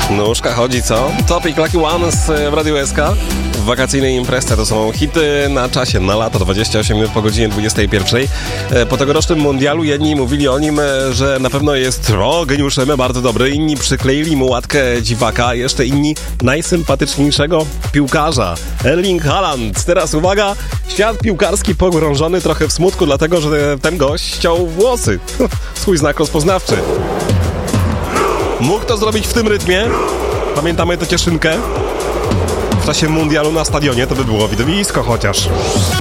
Nóżka chodzi, co? Topic Lucky One w Radiu SK. W wakacyjnej imprezie to są hity na czasie, na lato, 28 minut po godzinie 21. Po tegorocznym mundialu jedni mówili o nim, że na pewno jest geniuszem, bardzo dobry. Inni przykleili mu łatkę dziwaka, a jeszcze inni najsympatyczniejszego piłkarza. Erling Haaland. Teraz uwaga, świat piłkarski pogrążony trochę w smutku, dlatego że ten gość ściął włosy. Swój znak rozpoznawczy. Mógł to zrobić w tym rytmie. Pamiętamy tę cieszynkę w czasie mundialu na stadionie, to by było widowisko chociaż.